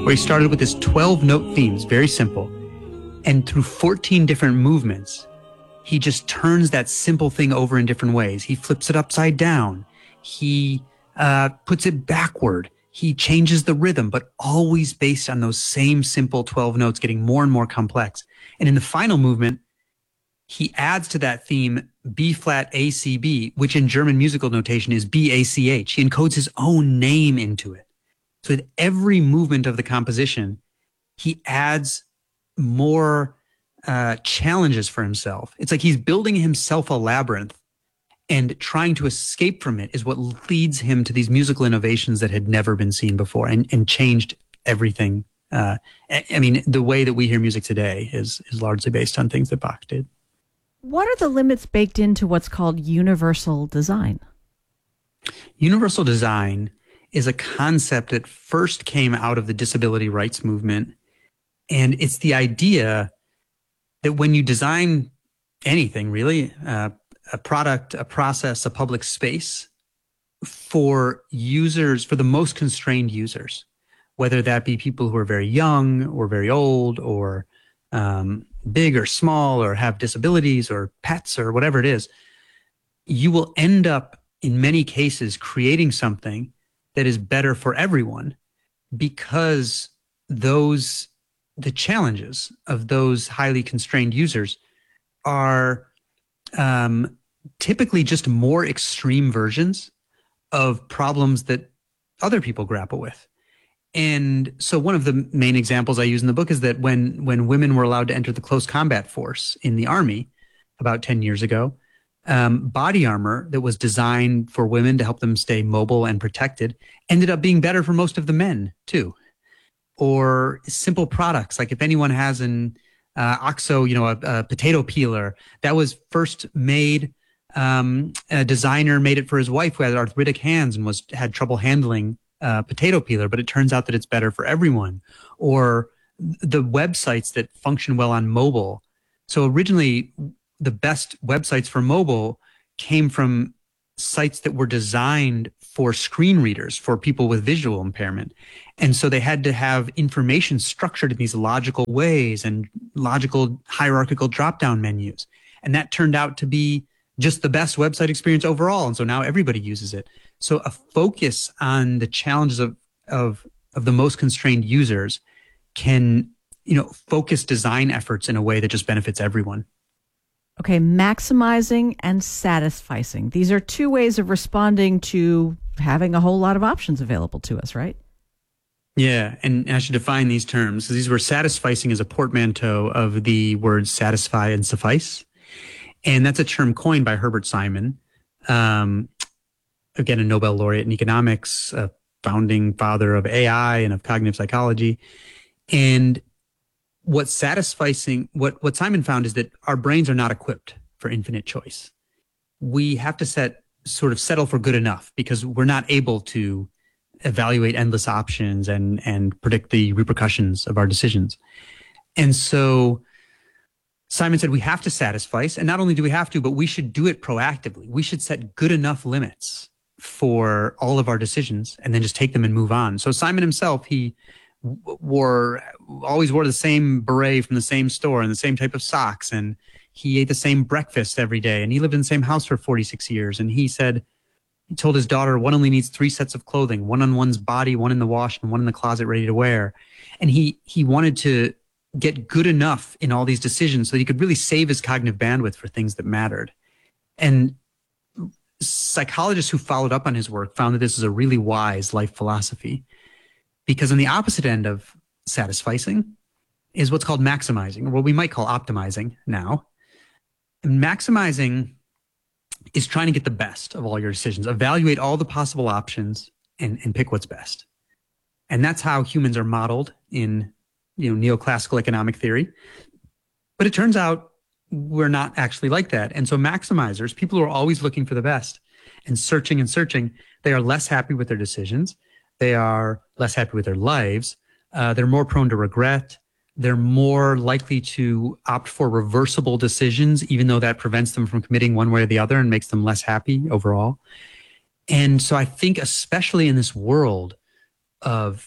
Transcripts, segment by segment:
where he started with his 12-note themes, very simple. And through 14 different movements, he just turns that simple thing over in different ways. He flips it upside down. He puts it backward. He changes the rhythm, but always based on those same simple 12 notes, getting more and more complex. And in the final movement, he adds to that theme B flat ACB, which in German musical notation is BACH. He encodes his own name into it. So with every movement of the composition, he adds more challenges for himself. It's like he's building himself a labyrinth, and trying to escape from it is what leads him to these musical innovations that had never been seen before and changed everything. I mean, the way that we hear music today is largely based on things that Bach did. What are the limits baked into what's called universal design? Universal design is a concept that first came out of the disability rights movement. And it's the idea that when you design anything, really, a product, a process, a public space for users, for the most constrained users, whether that be people who are very young or very old or big or small or have disabilities or pets or whatever it is, you will end up in many cases creating something that is better for everyone because the challenges of those highly constrained users are typically just more extreme versions of problems that other people grapple with. And so one of the main examples I use in the book is that when women were allowed to enter the close combat force in the Army about 10 years ago, body armor that was designed for women to help them stay mobile and protected ended up being better for most of the men too. Or simple products, like if anyone has an OXO, a potato peeler that was first made, a designer made it for his wife who had arthritic hands and had trouble handling potato peeler, but it turns out that it's better for everyone. Or the websites that function well on mobile. So originally, the best websites for mobile came from sites that were designed for screen readers, for people with visual impairment. And so they had to have information structured in these logical ways and logical hierarchical drop-down menus. And that turned out to be just the best website experience overall. And so now everybody uses it. So a focus on the challenges of the most constrained users can, focus design efforts in a way that just benefits everyone. Okay, maximizing and satisficing. These are two ways of responding to having a whole lot of options available to us, right? Yeah, and I should define these terms. These were satisficing as a portmanteau of the words satisfy and suffice. And that's a term coined by Herbert Simon, again, a Nobel laureate in economics, a founding father of AI and of cognitive psychology. And what Simon found is that our brains are not equipped for infinite choice. We have to settle for good enough because we're not able to evaluate endless options and predict the repercussions of our decisions. And so Simon said we have to satisfice, and not only do we have to, but we should do it proactively. We should set good enough limits for all of our decisions and then just take them and move on. So Simon himself, he always wore the same beret from the same store and the same type of socks, and he ate the same breakfast every day, and he lived in the same house for 46 years. And he told his daughter one only needs 3 sets of clothing, one on one's body, one in the wash, and one in the closet ready to wear. And he wanted to get good enough in all these decisions so that he could really save his cognitive bandwidth for things that mattered. And psychologists who followed up on his work found that this is a really wise life philosophy, because on the opposite end of satisficing is what's called maximizing, or what we might call optimizing now. And maximizing is trying to get the best of all your decisions, evaluate all the possible options and pick what's best. And that's how humans are modeled in neoclassical economic theory. But it turns out we're not actually like that. And so maximizers, people who are always looking for the best and searching, they are less happy with their decisions. They are less happy with their lives. They're more prone to regret. They're more likely to opt for reversible decisions, even though that prevents them from committing one way or the other and makes them less happy overall. And so I think especially in this world of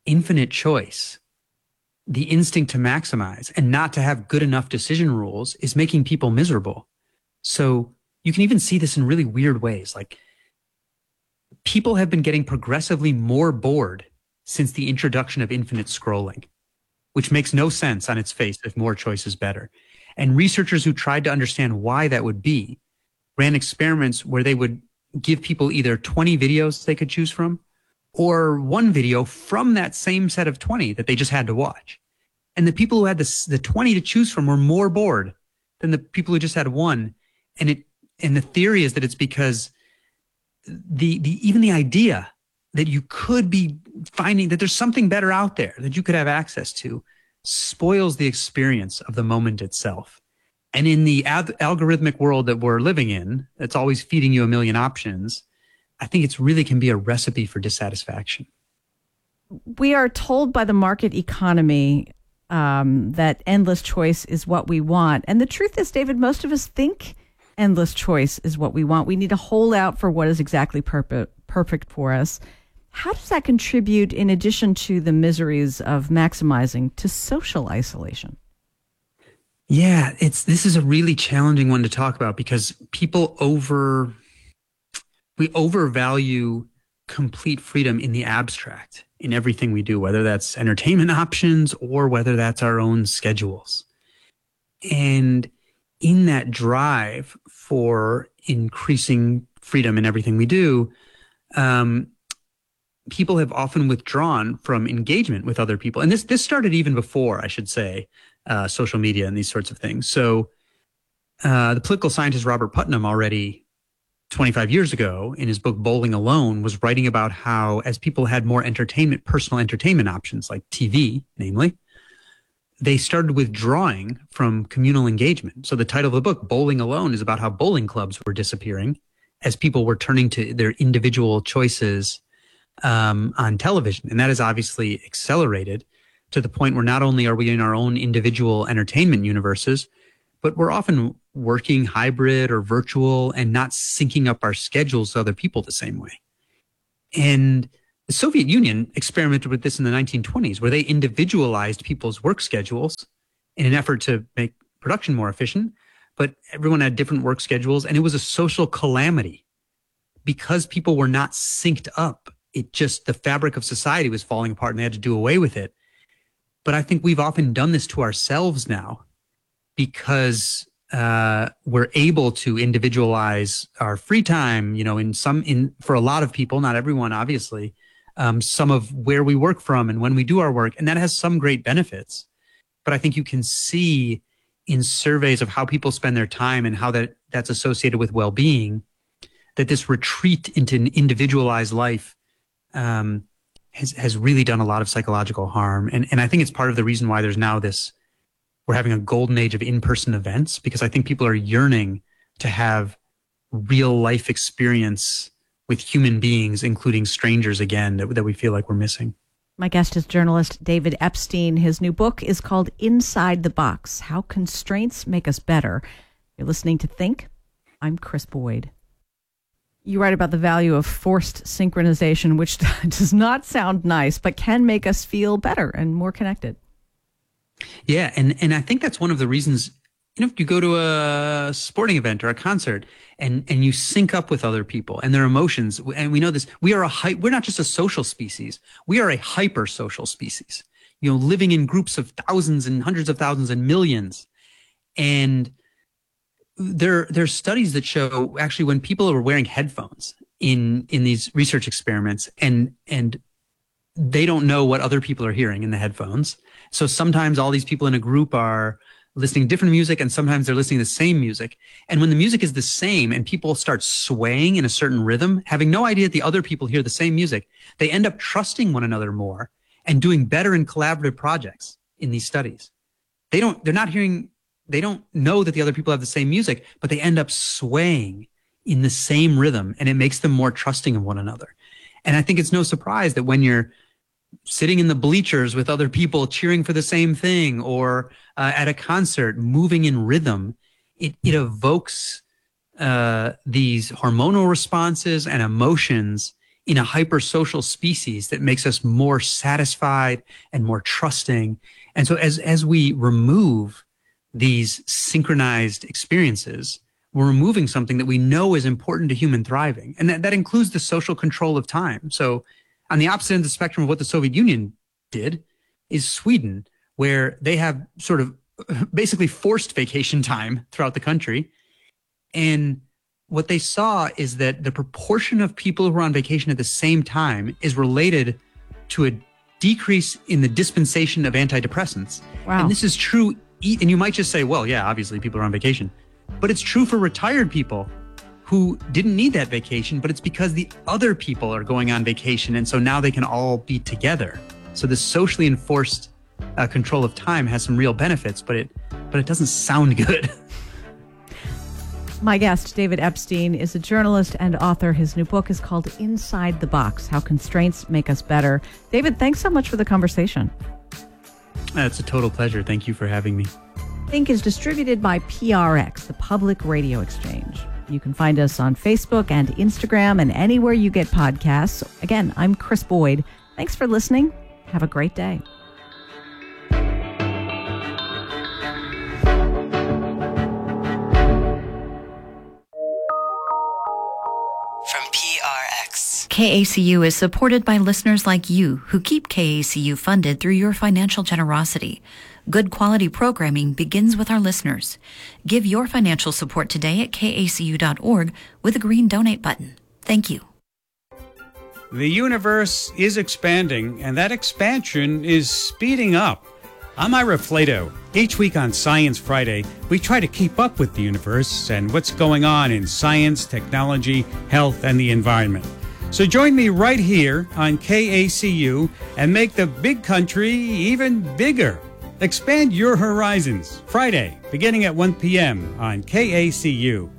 infinite choice, the instinct to maximize and not to have good enough decision rules is making people miserable. So you can even see this in really weird ways. Like people have been getting progressively more bored since the introduction of infinite scrolling, which makes no sense on its face if more choice is better. And researchers who tried to understand why that would be ran experiments where they would give people either 20 videos they could choose from or one video from that same set of 20 that they just had to watch. And the people who had the 20 to choose from were more bored than the people who just had one. And the theory is that it's because even the idea that you could be finding that there's something better out there that you could have access to spoils the experience of the moment itself. And in the algorithmic world that we're living in, that's always feeding you a million options, I think it's really can be a recipe for dissatisfaction. We are told by the market economy that endless choice is what we want. And the truth is, David, most of us think endless choice is what we want. We need to hold out for what is exactly perfect for us. How does that contribute, in addition to the miseries of maximizing, to social isolation? Yeah, this is a really challenging one to talk about because we overvalue complete freedom in the abstract in everything we do, whether that's entertainment options or whether that's our own schedules. And in that drive for increasing freedom in everything we do, people have often withdrawn from engagement with other people. And this started even before, I should say, social media and these sorts of things. So the political scientist Robert Putnam already 25 years ago in his book Bowling Alone was writing about how as people had more personal entertainment options like TV, namely, they started withdrawing from communal engagement. So the title of the book, Bowling Alone, is about how bowling clubs were disappearing as people were turning to their individual choices on television. And that has obviously accelerated to the point where not only are we in our own individual entertainment universes, but we're often working hybrid or virtual and not syncing up our schedules to other people the same way. And the Soviet Union experimented with this in the 1920s, where they individualized people's work schedules in an effort to make production more efficient, but everyone had different work schedules, and it was a social calamity because people were not synced up. The fabric of society was falling apart and they had to do away with it. But I think we've often done this to ourselves now because we're able to individualize our free time, for a lot of people, not everyone, obviously, some of where we work from and when we do our work. And that has some great benefits. But I think you can see in surveys of how people spend their time and how that's associated with well-being, that this retreat into an individualized life has really done a lot of psychological harm. And I think it's part of the reason why there's now we're having a golden age of in-person events, because I think people are yearning to have real life experience with human beings, including strangers again, that we feel like we're missing. My guest is journalist David Epstein. His new book is called Inside the Box: How Constraints Make Us Better. You're listening to Think. I'm Chris Boyd. You write about the value of forced synchronization, which does not sound nice, but can make us feel better and more connected. Yeah, and I think that's one of the reasons, if you go to a sporting event or a concert and you sync up with other people and their emotions, and we know this, we're not just a social species, we are a hyper social species, living in groups of thousands and hundreds of thousands and millions. And there's studies that show actually when people are wearing headphones in these research experiments and they don't know what other people are hearing in the headphones. So sometimes all these people in a group are listening to different music and sometimes they're listening to the same music. And when the music is the same and people start swaying in a certain rhythm, having no idea that the other people hear the same music, they end up trusting one another more and doing better in collaborative projects in these studies. They don't know that the other people have the same music, but they end up swaying in the same rhythm and it makes them more trusting of one another. And I think it's no surprise that when you're sitting in the bleachers with other people cheering for the same thing or at a concert moving in rhythm, it evokes these hormonal responses and emotions in a hypersocial species that makes us more satisfied and more trusting. And so as we remove these synchronized experiences, we're removing something that we know is important to human thriving. And that includes the social control of time. So on the opposite end of the spectrum of what the Soviet Union did is Sweden, where they have sort of basically forced vacation time throughout the country. And what they saw is that the proportion of people who are on vacation at the same time is related to a decrease in the dispensation of antidepressants. Wow. And this is true. And you might just say, well, yeah, obviously people are on vacation. But it's true for retired people who didn't need that vacation, but it's because the other people are going on vacation. And so now they can all be together. So this socially enforced control of time has some real benefits, but it doesn't sound good. My guest, David Epstein, is a journalist and author. His new book is called Inside the Box: How Constraints Make Us Better. David, thanks so much for the conversation. It's a total pleasure. Thank you for having me. Think is distributed by PRX, the Public Radio Exchange. You can find us on Facebook and Instagram and anywhere you get podcasts. Again, I'm Chris Boyd. Thanks for listening. Have a great day. From PRX. KACU is supported by listeners like you who keep KACU funded through your financial generosity. Good quality programming begins with our listeners. Give your financial support today at kacu.org with a green donate button. Thank you. The universe is expanding, and that expansion is speeding up. I'm Ira Flato. Each week on Science Friday, we try to keep up with the universe and what's going on in science, technology, health, and the environment. So join me right here on KACU and make the big country even bigger. Expand your horizons. Friday, beginning at 1 p.m. on KACU.